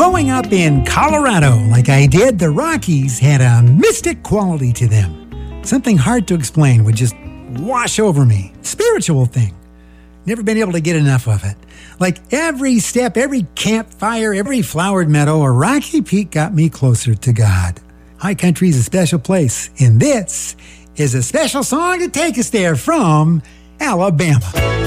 Growing up in Colorado, like I did, the Rockies had a mystic quality to them. Something hard to explain would just wash over me. Spiritual thing. Never been able to get enough of it. Like every step, every campfire, every flowered meadow, or rocky peak got me closer to God. High country is a special place, and this is a special song to take us there from Alabama.